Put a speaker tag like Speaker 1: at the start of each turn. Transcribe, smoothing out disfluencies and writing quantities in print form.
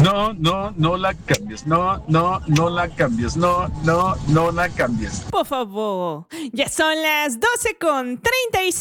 Speaker 1: No, no, no la cambies. No, no, no la cambies. No, no, no la cambies.
Speaker 2: Por favor, ya son las 12:36.